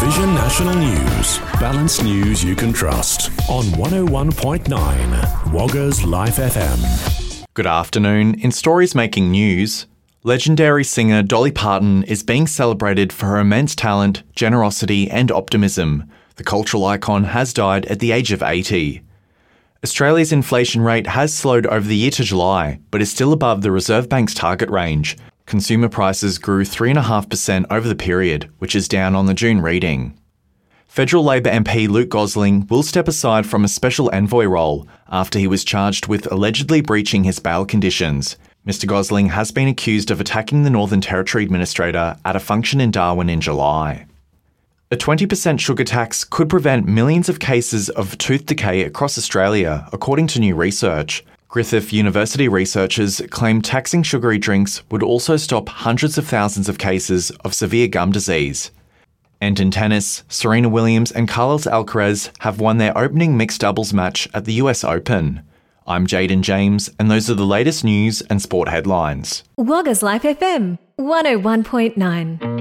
Vision National News. Balanced news you can trust on 101.9 Wagga's Life FM. Good afternoon. In stories making news, legendary singer Dolly Parton is being celebrated for her immense talent, generosity and optimism. The cultural icon has died at the age of 80. Australia's inflation rate has slowed over the year to July, but is still above the Reserve Bank's target range. Consumer prices grew 3.5% over the period, which is down on the June reading. Federal Labor MP Luke Gosling will step aside from a special envoy role after he was charged with allegedly breaching his bail conditions. Mr Gosling has been accused of attacking the Northern Territory Administrator at a function in Darwin in July. A 20% sugar tax could prevent millions of cases of tooth decay across Australia, according to new research. Griffith University researchers claim taxing sugary drinks would also stop hundreds of thousands of cases of severe gum disease. And in tennis, Serena Williams and Carlos Alcaraz have won their opening mixed doubles match at the US Open. I'm Jaden James, and those are the latest news and sport headlines. Wagga's Life FM 101.9.